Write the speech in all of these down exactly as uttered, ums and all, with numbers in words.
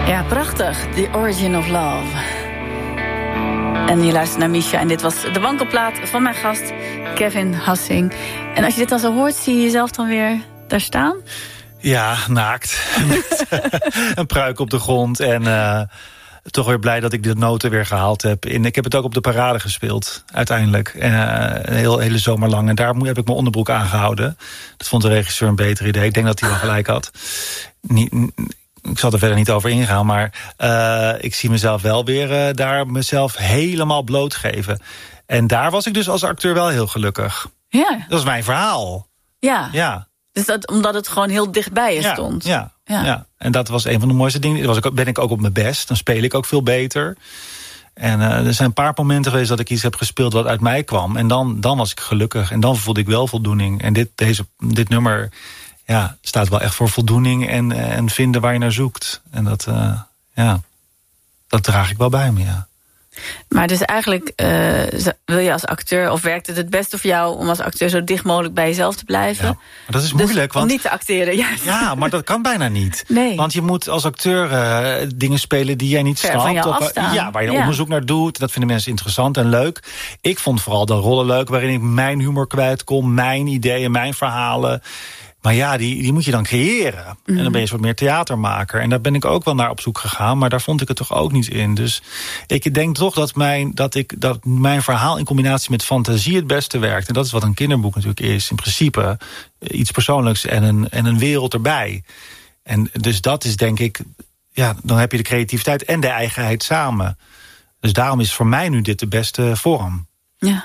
Ja, prachtig. The Origin of Love. En je luistert naar Misha en dit was de wankelplaat van mijn gast Kevin Hassing. En als je dit dan zo hoort, zie je jezelf dan weer daar staan? Ja, naakt. Met een pruik op de grond en uh, toch weer blij dat ik de noten weer gehaald heb. En ik heb het ook op de parade gespeeld, uiteindelijk. Uh, een heel, hele zomer lang. En daar heb ik mijn onderbroek aangehouden. Dat vond de regisseur een beter idee. Ik denk dat hij wel gelijk had. Niet, ik zal er verder niet over ingaan, maar uh, ik zie mezelf wel weer uh, daar mezelf helemaal blootgeven. En daar was ik dus als acteur wel heel gelukkig. Ja. Dat was mijn verhaal. Ja. Ja. Dus dat, omdat het gewoon heel dichtbij je ja, stond. Ja, ja. ja, en dat was een van de mooiste dingen. Dan was ik, ben ik ook op mijn best. Dan speel ik ook veel beter. En uh, er zijn een paar momenten geweest dat ik iets heb gespeeld wat uit mij kwam. En dan, dan was ik gelukkig. En dan voelde ik wel voldoening. En dit, deze, dit nummer ja, staat wel echt voor voldoening en, en vinden waar je naar zoekt. En dat, uh, ja, dat draag ik wel bij me, ja. Maar dus eigenlijk uh, wil je als acteur, of werkt het het beste voor jou om als acteur zo dicht mogelijk bij jezelf te blijven? Ja, maar dat is moeilijk. Dus, want, om niet te acteren, juist. Ja, maar dat kan bijna niet. Nee. Want je moet als acteur uh, dingen spelen die jij niet Ver snapt. van jou of, afstaan. Ja, waar je ja. onderzoek naar doet. Dat vinden mensen interessant en leuk. Ik vond vooral de rollen leuk waarin ik mijn humor kwijt kon, mijn ideeën, mijn verhalen. Maar ja, die, die moet je dan creëren. Mm. En dan ben je een soort meer theatermaker. En daar ben ik ook wel naar op zoek gegaan. Maar daar vond ik het toch ook niet in. Dus ik denk toch dat mijn, dat ik, dat mijn verhaal in combinatie met fantasie het beste werkt. En dat is wat een kinderboek natuurlijk is. In principe iets persoonlijks en een, en een wereld erbij. En dus dat is denk ik, ja, dan heb je de creativiteit en de eigenheid samen. Dus daarom is voor mij nu dit de beste vorm. Ja.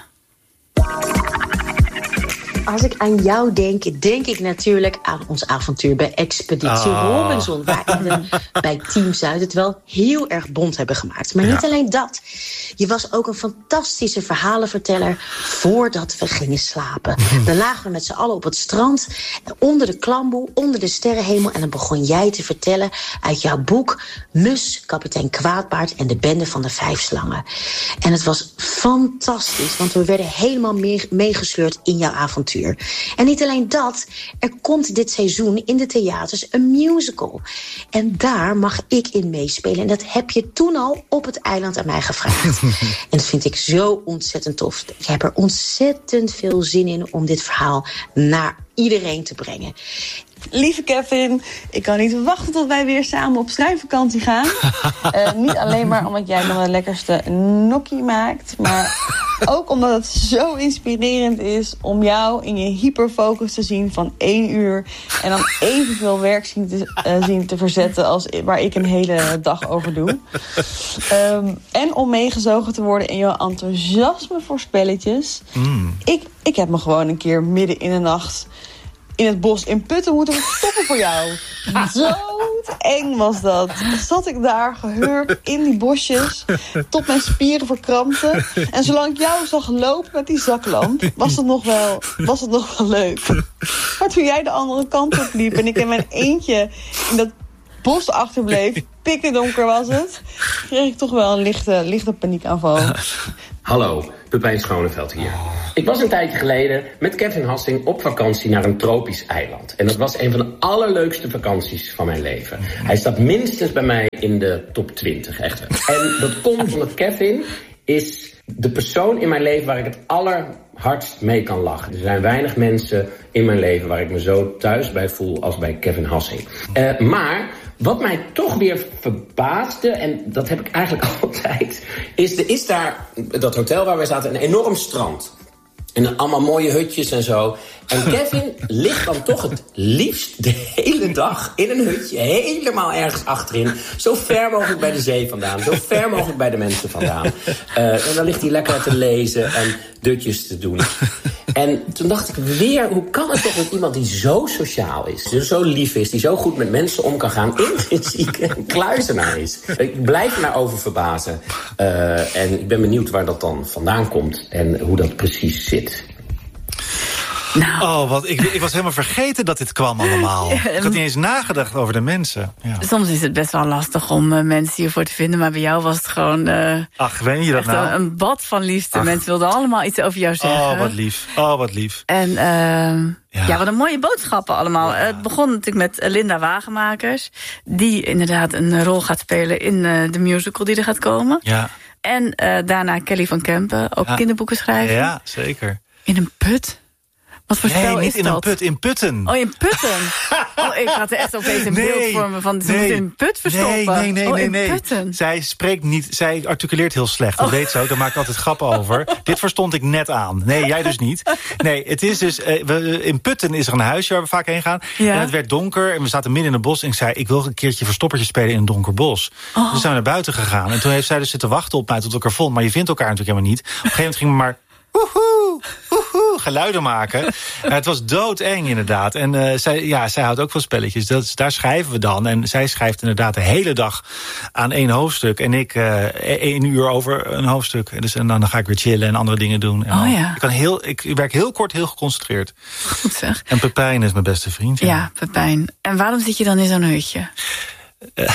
Als ik aan jou denk, denk ik natuurlijk aan ons avontuur bij Expeditie oh. Robinson. Waarin we bij Team Zuid het wel heel erg bond hebben gemaakt. Maar niet ja. alleen dat. Je was ook een fantastische verhalenverteller voordat we gingen slapen. Dan lagen we met z'n allen op het strand, onder de klamboe, onder de sterrenhemel. En dan begon jij te vertellen uit jouw boek Mus, kapitein Kwaadbaard en de bende van de vijf slangen. En het was fantastisch, want we werden helemaal meegesleurd in jouw avontuur. En niet alleen dat, er komt dit seizoen in de theaters een musical. En daar mag ik in meespelen. En dat heb je toen al op het eiland aan mij gevraagd. En dat vind ik zo ontzettend tof. Ik heb er ontzettend veel zin in om dit verhaal naar iedereen te brengen. Lieve Kevin, ik kan niet wachten tot wij weer samen op schrijfvakantie gaan. uh, niet alleen maar omdat jij nog de lekkerste gnocchi maakt, maar ook omdat het zo inspirerend is om jou in je hyperfocus te zien van één uur en dan evenveel werk zien te, uh, zien te verzetten als waar ik een hele dag over doe. Um, en om meegezogen te worden in jouw enthousiasme voor spelletjes. Mm. Ik, ik heb me gewoon een keer midden in de nacht in het bos in Putten moeten stoppen voor jou. Doodeng was dat. Zat ik daar gehurkt in die bosjes, tot mijn spieren verkrampten. En zolang ik jou zag lopen met die zaklamp, was het nog wel, was het nog wel leuk. Maar toen jij de andere kant op liep en ik in mijn eentje in dat bos achterbleef, pikdonker was het, kreeg ik toch wel een lichte, lichte paniekaanval. Hallo, Pepijn Schoneveld hier. Ik was een tijdje geleden met Kevin Hassing op vakantie naar een tropisch eiland. En dat was een van de allerleukste vakanties van mijn leven. Hij staat minstens bij mij in de top twintig, echt. En dat komt omdat Kevin is de persoon in mijn leven waar ik het allerhardst mee kan lachen. Er zijn weinig mensen in mijn leven waar ik me zo thuis bij voel als bij Kevin Hassing. Uh, maar wat mij toch weer verbaasde, en dat heb ik eigenlijk altijd, is er is daar, dat hotel waar wij zaten, een enorm strand. En allemaal mooie hutjes en zo. En Kevin ligt dan toch het liefst de hele dag in een hutje, helemaal ergens achterin. Zo ver mogelijk bij de zee vandaan. Zo ver mogelijk bij de mensen vandaan. Uh, en dan ligt hij lekker te lezen en dutjes te doen. En toen dacht ik weer, hoe kan het toch dat iemand die zo sociaal is, die zo lief is, die zo goed met mensen om kan gaan, intrinsiek een kluizenaar is. Ik blijf er naar over verbazen. Uh, en ik ben benieuwd waar dat dan vandaan komt en hoe dat precies zit. Nou. Oh, wat, ik, ik was helemaal vergeten dat dit kwam allemaal. Ik had niet eens nagedacht over de mensen. Ja. Soms is het best wel lastig om uh, mensen hiervoor te vinden. Maar bij jou was het gewoon uh, Ach, weet je dat echt nou? een, een bad van liefde. Ach. Mensen wilden allemaal iets over jou zeggen. Oh, wat lief. Oh, wat lief. En uh, ja. ja, wat een mooie boodschappen allemaal. Ja. Het begon natuurlijk met Linda Wagenmakers. Die inderdaad een rol gaat spelen in uh, de musical die er gaat komen. Ja. En uh, daarna Kelly van Kempen, ook ja. kinderboeken schrijven. Ja, zeker. In een put? Wat voor nee, spel niet is in dat? een put, in Putten. Oh, in Putten. Oh, ik had er echt opeens een nee, beeld voor me van ze nee, moeten in een put verstoppen. Nee, nee, nee, oh, nee. in nee. Putten. Zij spreekt niet, zij articuleert heel slecht. Dat oh. weet ze ook, daar maak ik altijd grappen over. Dit verstond ik net aan. Nee, jij dus niet. Nee, het is dus, uh, we, in Putten is er een huisje waar we vaak heen gaan. Ja. En het werd donker en we zaten midden in een bos. En ik zei, ik wil een keertje verstoppertje spelen in een donker bos. Oh. Dus we zijn naar buiten gegaan. En toen heeft zij dus zitten wachten op mij tot ik haar vond. Maar je vindt elkaar natuurlijk helemaal niet. Op een gegeven moment ging we maar... Woehoe, woehoe, geluiden maken. Uh, het was doodeng inderdaad. En uh, zij, ja, zij houdt ook van spelletjes. Dat, daar schrijven we dan. En zij schrijft inderdaad de hele dag aan één hoofdstuk. En ik uh, één uur over een hoofdstuk. Dus, en dan ga ik weer chillen en andere dingen doen. En oh, ja. ik, kan heel, ik werk heel kort, heel geconcentreerd. Goed zeg. En Pepijn is mijn beste vriend. Ja, ja Pepijn. En waarom zit je dan in zo'n hutje? Uh,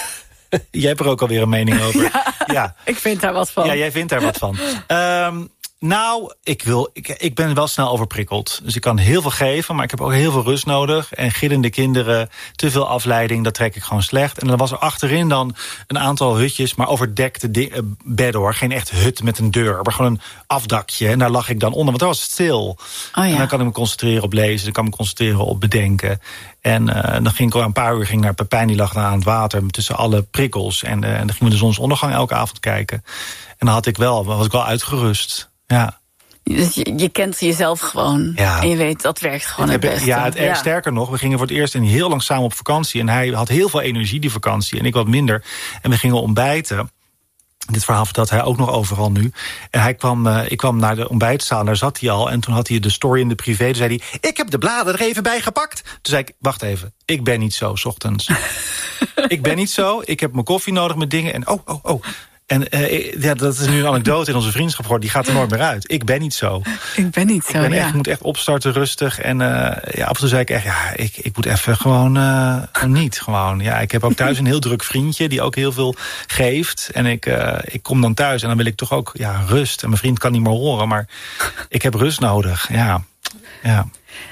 jij hebt er ook alweer een mening over. Ja, ja. Ik vind daar wat van. Ja, jij vindt daar wat van. Um, Nou, ik, wil, ik, ik ben wel snel overprikkeld. Dus ik kan heel veel geven, maar ik heb ook heel veel rust nodig. En gillende kinderen, te veel afleiding, dat trek ik gewoon slecht. En dan was er achterin dan een aantal hutjes, maar overdekte di- bedden hoor. Geen echt hut met een deur, maar gewoon een afdakje. En daar lag ik dan onder, want daar was het stil. Oh, ja. En dan kan ik me concentreren op lezen, dan kan ik me concentreren op bedenken. En uh, dan ging ik al een paar uur ging naar Pepijn, die lag daar aan het water tussen alle prikkels. En, uh, en dan gingen we de zonsondergang elke avond kijken. En dan had ik wel, was ik wel uitgerust. Ja. Dus je, je kent jezelf gewoon. Ja. En je weet, dat werkt gewoon het, het beste. Ja, het, ja, sterker nog, we gingen voor het eerst en heel lang samen op vakantie. En hij had heel veel energie die vakantie en ik wat minder. En we gingen ontbijten. Dit verhaal vertelt hij ook nog overal nu. En hij kwam, uh, ik kwam naar de ontbijtzaal, daar zat hij al. En toen had hij de story in de privé. Toen zei hij, ik heb de bladen er even bij gepakt. Toen zei ik, wacht even, ik ben niet zo 's ochtends. Ik ben niet zo, ik heb mijn koffie nodig met dingen. En oh, oh, oh. En uh, ja, dat is nu een anekdote in onze vriendschap geworden. Die gaat er nooit meer uit. Ik ben niet zo. Ik ben niet zo, ik ben echt, ja. moet echt opstarten, rustig. En uh, ja, af en toe zei ik echt, ja, ik, ik moet even gewoon uh, niet. Gewoon. Ja, ik heb ook thuis een heel druk vriendje die ook heel veel geeft. En ik, uh, ik kom dan thuis en dan wil ik toch ook ja, rust. En mijn vriend kan niet meer horen, maar ik heb rust nodig. Ja, ja.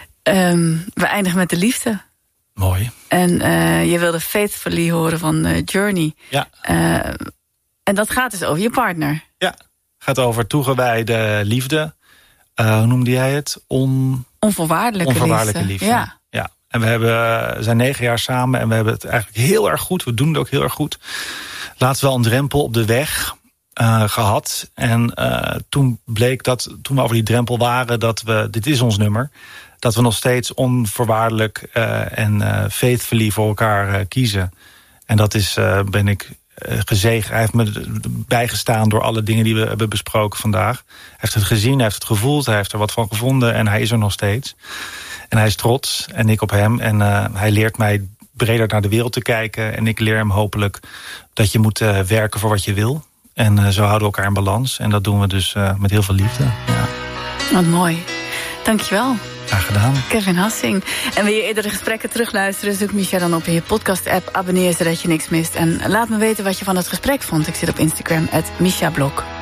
Um, we eindigen met de liefde. Mooi. En uh, je wilde Faithfully horen van uh, Journey. Ja. Uh, En dat gaat dus over je partner. Ja, gaat over toegewijde liefde. Uh, hoe noemde jij het? On... Onvoorwaardelijke, Onvoorwaardelijke liefde. liefde. Ja. ja. En we hebben, zijn negen jaar samen en we hebben het eigenlijk heel erg goed. We doen het ook heel erg goed. Laatst wel een drempel op de weg uh, gehad. En uh, toen bleek dat, toen we over die drempel waren, dat we, dit is ons nummer, dat we nog steeds onvoorwaardelijk uh, en uh, faithfully voor elkaar uh, kiezen. En dat is, uh, ben ik gezegend. Hij heeft me bijgestaan door alle dingen die we hebben besproken vandaag. Hij heeft het gezien, hij heeft het gevoeld, hij heeft er wat van gevonden en hij is er nog steeds. En hij is trots en ik op hem. En uh, hij leert mij breder naar de wereld te kijken. En ik leer hem hopelijk dat je moet uh, werken voor wat je wil. En uh, zo houden we elkaar in balans. En dat doen we dus uh, met heel veel liefde. Ja. Wat mooi. Dankjewel. Graag gedaan. Kevin Hassing. En wil je eerdere gesprekken terugluisteren, zoek Misha dan op in je podcast-app. Abonneer zodat je niks mist. En laat me weten wat je van het gesprek vond. Ik zit op Instagram, at Misha Blok.